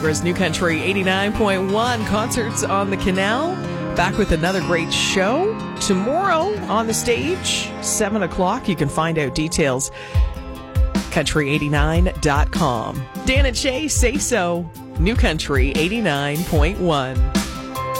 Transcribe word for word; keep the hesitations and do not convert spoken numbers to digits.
Niagara's New Country eighty-nine point one. Concerts on the Canal. Back with another great show tomorrow on the stage, seven o'clock. You can find out details, country eighty-nine dot com. Dan and Shay Say So, New Country eighty-nine point one.